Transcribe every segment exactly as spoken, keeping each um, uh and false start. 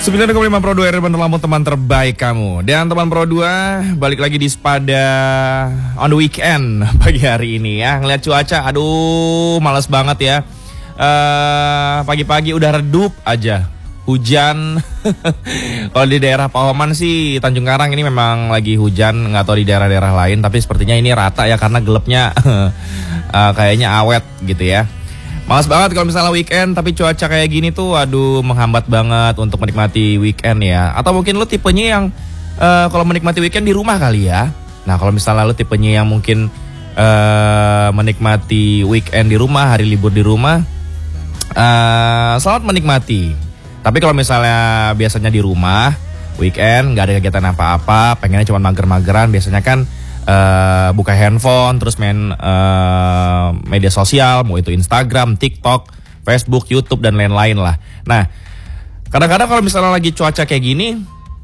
sembilan koma lima Pro dua R R I Bandar Lampung, teman terbaik kamu. Dan teman Pro dua balik lagi di Spada on the weekend pagi hari ini ya. Ngeliat cuaca, aduh males banget ya. uh, Pagi-pagi udah redup aja hujan. Kalau di daerah Pahoman sih, Tanjung Karang ini memang lagi hujan. Nggak tahu di daerah-daerah lain, tapi sepertinya ini rata ya karena gelapnya uh, kayaknya awet gitu ya. Males banget kalau misalnya weekend tapi cuaca kayak gini tuh, aduh menghambat banget untuk menikmati weekend ya. Atau mungkin lu tipenya yang uh, kalau menikmati weekend di rumah kali ya. Nah kalau misalnya lu tipenya yang mungkin uh, menikmati weekend di rumah, hari libur di rumah, uh, selamat menikmati. Tapi kalau misalnya biasanya di rumah weekend nggak ada kegiatan apa-apa, pengennya cuma mager-mageran, biasanya kan Uh, buka handphone, terus main uh, media sosial, mau itu Instagram, TikTok, Facebook, YouTube, dan lain-lain lah. Nah, kadang-kadang kalau misalnya lagi cuaca kayak gini,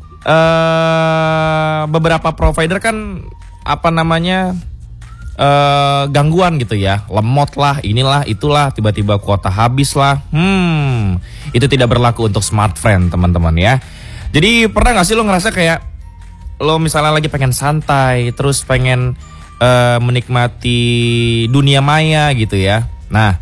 uh, beberapa provider kan apa namanya uh, gangguan gitu ya, lemot lah, inilah, itulah, tiba-tiba kuota habis lah. Hmm, itu tidak berlaku untuk Smartfren, teman-teman ya. Jadi pernah nggak sih lo ngerasa kayak lo misalnya lagi pengen santai, terus pengen uh, menikmati dunia maya gitu ya. Nah,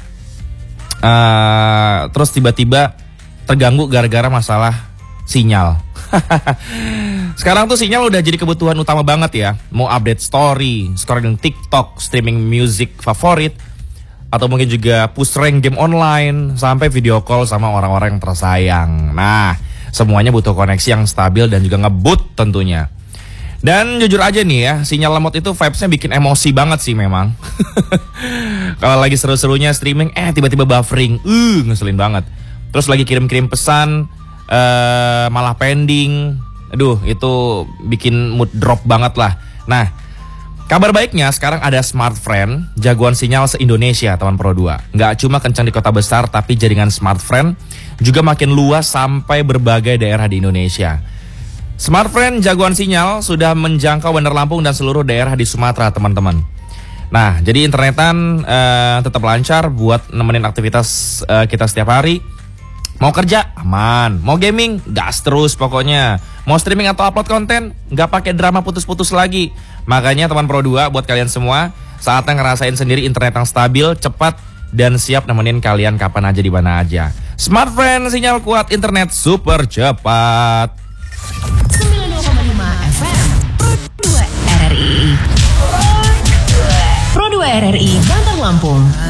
uh, terus tiba-tiba terganggu gara-gara masalah sinyal. Sekarang tuh sinyal udah jadi kebutuhan utama banget ya. Mau update story, scrolling TikTok, streaming music favorit, atau mungkin juga push rank game online, sampai video call sama orang-orang yang tersayang. Nah, semuanya butuh koneksi yang stabil dan juga ngebut tentunya. Dan jujur aja nih ya, sinyal lemot itu vibes-nya bikin emosi banget sih memang. Kalau lagi seru-serunya streaming, eh tiba-tiba buffering, uh ngeselin banget. Terus lagi kirim-kirim pesan, uh, malah pending. Aduh, itu bikin mood drop banget lah. Nah, kabar baiknya sekarang ada Smartfren, jagoan sinyal se-Indonesia, teman Pro dua. Nggak cuma kencang di kota besar, tapi jaringan Smartfren juga makin luas sampai berbagai daerah di Indonesia. Smartfren jagoan sinyal sudah menjangkau Bandar Lampung dan seluruh daerah di Sumatera, teman-teman. Nah, jadi internetan uh, tetap lancar buat nemenin aktivitas uh, kita setiap hari. Mau kerja aman, mau gaming gas terus pokoknya. Mau streaming atau upload konten nggak pakai drama putus-putus lagi. Makanya teman Pro dua, buat kalian semua, saatnya ngerasain sendiri internet yang stabil, cepat, dan siap nemenin kalian kapan aja di mana aja. Smartfren, sinyal kuat, internet super cepat. sembilan puluh dua koma lima F M Pro dua R R I Pro dua R R I Bandar Lampung.